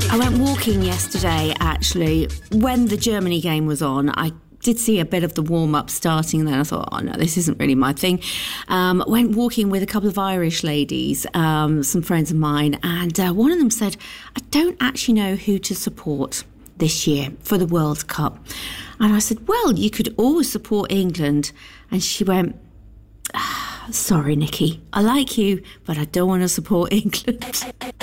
I went walking yesterday, actually, when the Germany game was on. I did see a bit of the warm-up starting, and then I thought, oh no, this isn't really my thing. Went walking with a couple of Irish ladies, some friends of mine, and one of them said, I don't actually know who to support this year for the World Cup. And I said, well, you could always support England. And she went, sorry, Nikki, I like you, but I don't want to support England.